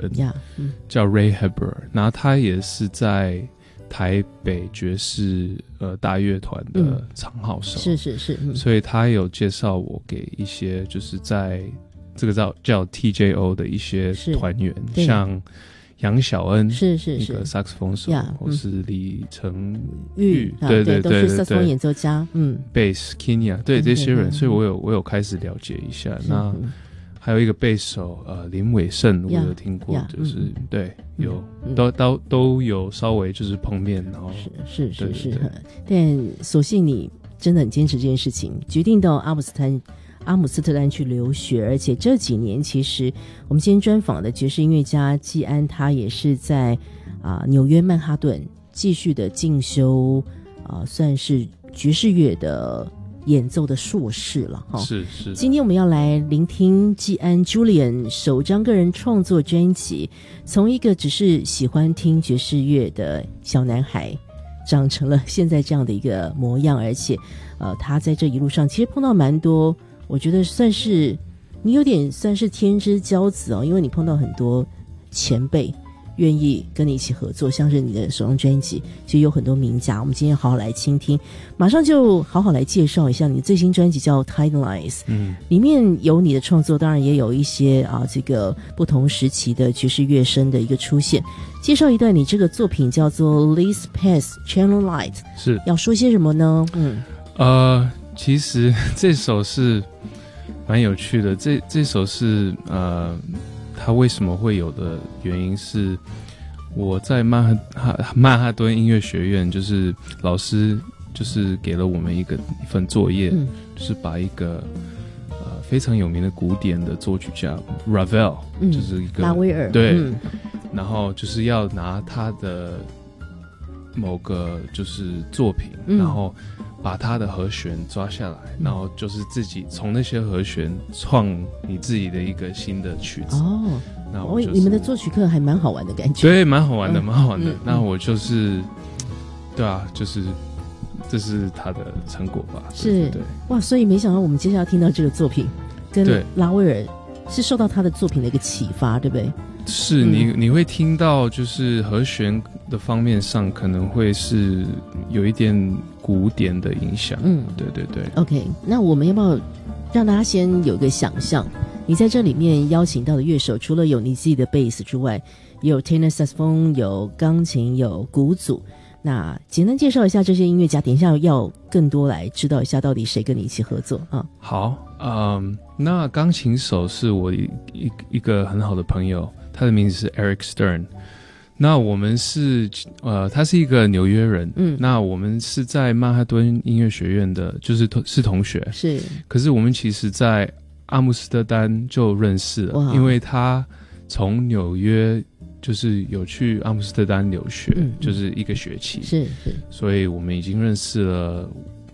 人，叫 Ray Hebber， 然后他也是在台北爵士大乐团的长号手， 是， 所以他有介绍我给一些就是在这个叫 TJO 的一些团员，像杨小恩是一个萨克斯风手，或是李成玉，对， 都是萨克斯风演奏家 ，Bass Kenya， 对这些人，所以我有开始了解一下。那还有一个贝手林伟胜，我有听过，就是对有都有稍微就是碰面，然后是，但所幸你真的很坚持这件事情，决定到阿姆斯特丹去留学，而且这几年其实我们今天专访的爵士音乐家季安，他也是在纽约曼哈顿继续的进修算是爵士乐的演奏的硕士了哈。 是。 今天我们要来聆听季安 Julian 首张个人创作专辑，从一个只是喜欢听爵士乐的小男孩长成了现在这样的一个模样，而且他在这一路上其实碰到蛮多，我觉得算是你有点算是天之骄子因为你碰到很多前辈愿意跟你一起合作，像是你的首张专辑其实有很多名家，我们今天好好来倾听，马上就好好来介绍一下你的最新专辑叫 Tidelines， 里面有你的创作，当然也有一些这个不同时期的爵士乐声的一个出现。介绍一段你这个作品叫做 Lee's Pass Channel Light， 是要说些什么呢？ 其实这首是蛮有趣的，这首是它为什么会有的原因是我在曼哈顿音乐学院，就是老师就是给了我们一份作业，就是把一个非常有名的古典的作曲家 Ravel，就是一个拉威尔， 对，然后就是要拿他的某个就是作品，然后把他的和弦抓下来，然后就是自己从那些和弦创你自己的一个新的曲子。那我你们的作曲课还蛮好玩的感觉。 对，蛮好玩的，蛮好玩的。那我就是对啊，就是这是他的成果吧。 是，对，哇，所以没想到我们接下来要听到这个作品跟拉威尔是受到他的作品的一个启发，对不对？ 是，你会听到就是和弦的方面上可能会是有一点古典的影响。对。 OK， 那我们要不要让大家先有个想象？你在这里面邀请到的乐手，除了有你自己的贝斯之外，也有 tenor saxophone， 有钢琴，有鼓组。那简单介绍一下这些音乐家，等一下要更多来知道一下到底谁跟你一起合作啊？ 好，那钢琴手是我一个很好的朋友，他的名字是 Eric Stern。那我们是他是一个纽约人，那我们是在曼哈顿音乐学院的，就是是同学， 是。 可是我们其实在阿姆斯特丹就认识了，因为他从纽约就是有去阿姆斯特丹留学，就是一个学期， 是， 所以我们已经认识了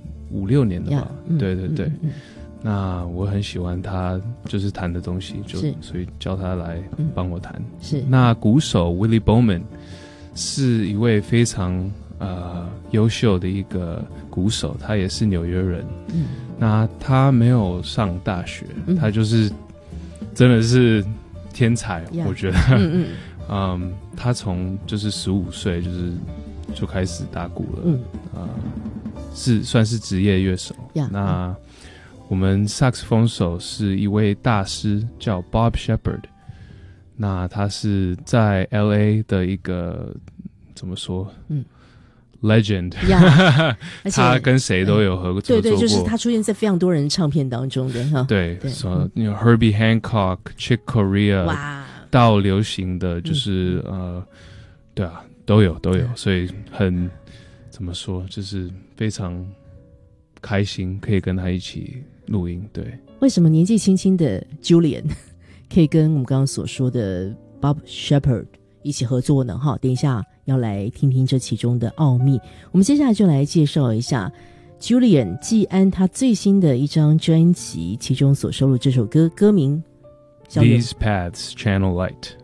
5-6年了吧？对。那我很喜欢他就是弹的东西，所以叫他来帮我弹。 是。 那鼓手 Willie Bowman 是一位非常优秀的一个鼓手，他也是纽约人。那他没有上大学，他就是真的是天才，我觉得。他从就是15岁就开始打鼓了，是算是职业乐手。那我们萨克斯风手是一位大师叫 Bob Shepard， 那他是在 LA 的一个怎么说legend， 他跟谁都有合作过， 对，就是他出现在非常多人唱片当中的哈。 对，Herbie Hancock、Chick Corea， 哇， 到流行的就是对啊，都有，所以很怎么说，就是非常开心可以跟他一起录音。对， 为什么年纪轻轻的 Julian 可以跟我们刚刚所说的 Bob Shepard 一起合作呢？哈，等一下要来听听这其中的奥秘。我们接下来就来介绍一下 Julian 季安他最新的一张专辑，其中所收录这首歌，歌名叫 These Paths Channel Light。